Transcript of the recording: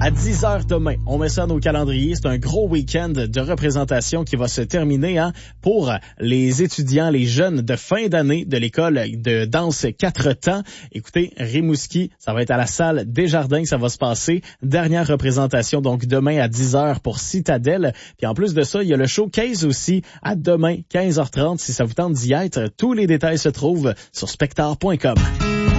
à 10h demain. On met ça dans nos calendriers. C'est un gros week-end de représentation qui va se terminer pour les étudiants, les jeunes de fin d'année de l'école de danse 4 temps. Écoutez, Rimouski, ça va être à la salle Desjardins que ça va se passer. Dernière représentation donc demain à 10h pour Citadelle. Puis en plus de ça, il y a le showcase aussi à demain 15h30 si ça vous tente d'y être. Tous les détails se trouvent sur spectar.com.